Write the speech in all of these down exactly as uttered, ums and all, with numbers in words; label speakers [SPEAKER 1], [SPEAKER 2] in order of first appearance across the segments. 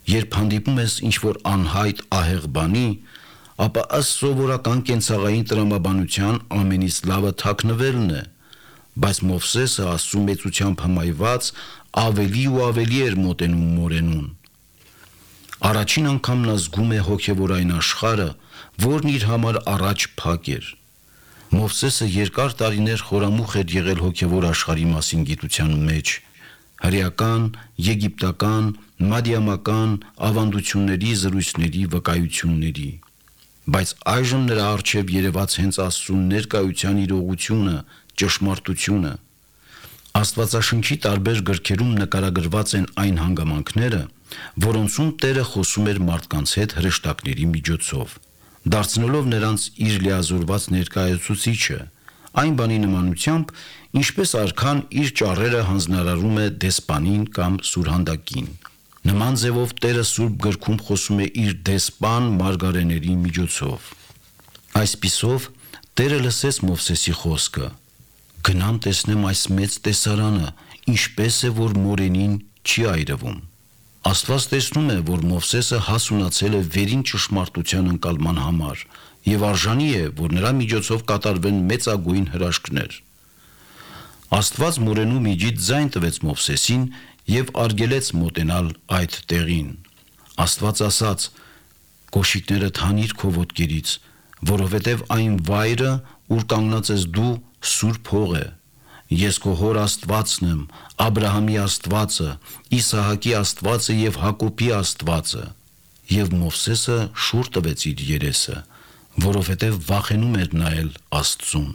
[SPEAKER 1] Երբ հանդիպում ես ինչ-որ անհայտ ահեղ բանի, ապա ըստ սովորական կենցաղային տրամաբանության ամենից լավը թաքնվելն է, բայց Մովսեսը Աստծու մեծությամբ հմայված ավելի ու ավելի էր մոտենում մորենուն։ Առաջին անգամ նա զգում է հոգևոր այն աշխարհը, որն իր համար առաջ փակ էր։ Մովսեսը երկար տարիներ խորամուխ էր եղել հոգևոր աշխարհի մասին գիտության մեջ, հրեական, եգիպտական, մադիամական ավանդությունների, զրույցների, վկայությունների, բայց այժմ նրա առջև երևաց հենց Աստծու ներկայության իրողությունը, ճշմարտությունը։ Աստվածաշնչի տարբեր գրքերում նկարագրված են այն հանգամանքները, որոնցում Տերը խոսում էր մարդկանց հետ հրեշտակների միջոցով, դարձնելով նրանց իր լիազորված ներկայացուցիչը, այն բանի նմանությամբ, ինչպես արքան իր ճառերը հանձնարարում է դեսպանին կամ սուրհանդակին։ Նման ձևով Տերը Սուրբ գրքում խոսում է իր դեսպան մարգարեների միջոցով։ Այսպիսով Տերը լսեց Մովսեսի խոսքը. «Գնամ տեսնեմ այս մեծ տեսարանը, ինչպես է, որ մորենին չի այրվում»։ Աստված տեսնում է, որ Մովսեսը հասունացել է վերին ճշմարտության ընկալման համար եւ արժանի է, որ նրա միջոցով կատարվեն մեծագույն հրաշքներ։ Աստված մորենու միջից ձայն տվեց Մովսեսին եւ արգելեց մոտենալ այդ տեղին։ Աստված ասաց. «Կոշիկներդ հանիր քո ոտքերից, որովհետև այն վայրը, ուր կանգնած ես դու, սուրբ հող է։ Ես քո հոր Աստվածն եմ, Աբրահամի Աստվածը, Իսահակի Աստվածը եւ Հակոբի Աստվածը»։ Եվ Մովսեսը շուռ տվեց իր երեսը, որովհետև վախենում էր նայել Աստծուն։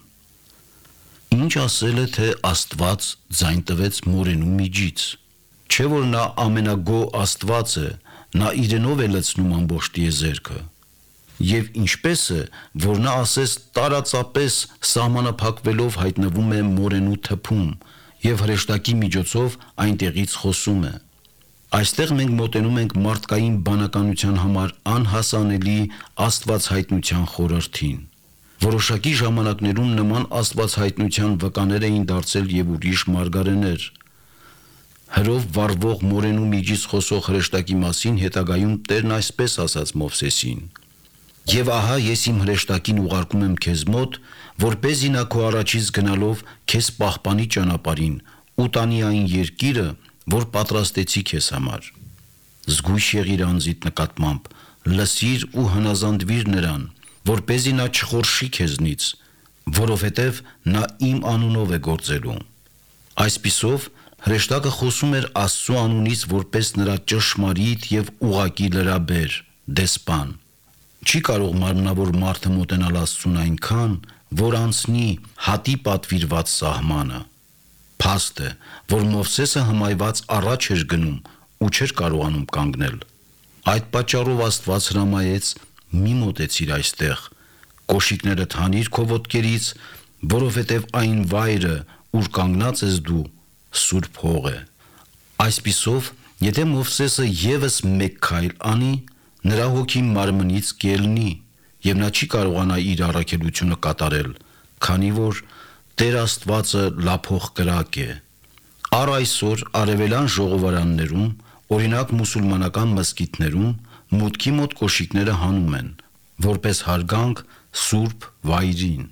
[SPEAKER 1] Ինչ ասել է, թե Աստված ձայն տվեց մորենու միջից։ Չէ՞ որ նա ամենագոհ Աստված է, նա իրենով է լցնում ամբողջ տիեզերքը։ Եվ ինչպես է, որ նա ասես տարածապես սահմանափակվելով հայտնվում է մորենու թփում եւ հրեշտակի միջոցով այնտեղից խոսում է։ Այստեղ մենք մոտենում ենք մարդկային բանականության համար անհասանելի աստվածհայտնության խորհրդին։ Որոշակի ժամանակներում նման աստվածհայտնության վկաներ էին դարձել եւ ուրիշ մարգարեներ։ Հրով վառվող մորենու միջից խոսող հրեշտակի մասին հետագայում Տերն այսպես ասաց Մովսեսին. «Եվ ահա ես իմ հրեշտակին ուղարկում եմ քեզ մոտ, որպեսզի նա քո առաջից գնալով քեզ պահպանի ճանապարհին ու տանի այն երկիրը, որ պատրաստեցի քեզ համար։ Զգույշ եղիր անձիդ նկատմամբ, լսիր ու հնազանդվիր նրան, որպեսզի նա չխորշի քեզնից, որովհետև նա իմ անունով է գործելու»։ Այսպիսով հրեշտակը խոսում էր Աստծու անունից որպես նրա ճշմարիտ եւ ուղղակի լրաբեր, դեսպան։ Չի կարող մարմնավոր մարդը մոտենալ Աստծուն այնքան, որ անցնի հատի պատվիրված սահմանը։ Փաստ է, որ Մովսեսը հմայված առաջ էր գնում ու չէր կարողանում կանգնել։ Այդ պատճառով Աստված հրամայեց. «Մի մոտեցիր այստեղ, կոշիկներդ հանիր քո ոտքերից, որովհետև այն վայրը, ուր կանգնած ես դու, սուրբ հող է»։ Այսպիսով, եթե Մովսեսը եւս մեկ քայլ անի, նրա հոգին մարմնից կելնի, եւ նա չի կարողանա իր առաքելությունը կատարել, քանի որ Տեր Աստվածը լափող կրակ է։ Առ այսօր արևելյան ժողովարաններում, օրինակ մուսուլմանական մզկիթներում, մուտքի մոտ կոշիկները հանում են, որպես հարգանք սուրբ վայրին։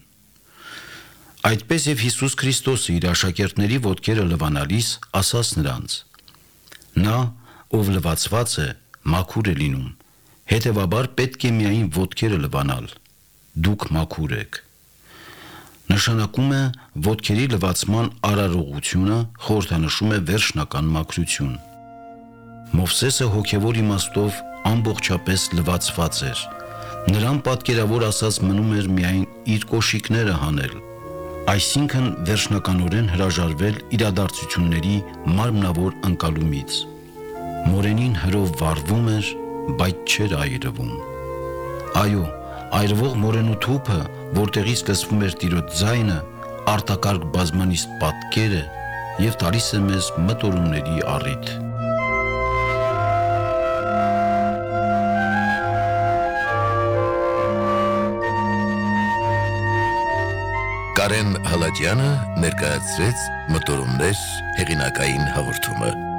[SPEAKER 1] Այդպես եւ Հիսուս Քրիստոսը իր աշակերտների ոտքերը լվանալիս ասաց նրանց. «Նա, ով լվացված է, մաքուր է լինում, հետևաբար պետք է միայն ոտքերը լվանալ, դուք մաքուր եք»։ Նշանակում է ոտքերի լվացման արարողությունը խորհրդանշում է վերջնական մաքրություն։ Մովսեսը հոգևոր իմաստով ամբողջապես լվացված էր։ Նրան պատկերավոր ասած մնում էր միայն իր կոշիկները հանել, այսինքն վերջնականորեն հրաժարվել իրադարձությունների մարմնավոր ընկալումից։ Մորենին հրով վառվում էր, բայց չէր այրվում։ Այո, այրվող մորենու թուփը, որտեղից լսվում էր Տիրոջ ձայնը, արտակարգ բազմանիստ պատկեր է եւ տալիս է մեզ մտորումների առիթ։
[SPEAKER 2] Կարեն Հալաջյանը ներկայացրեց մտորումներ հեղինակային հաղորդումը։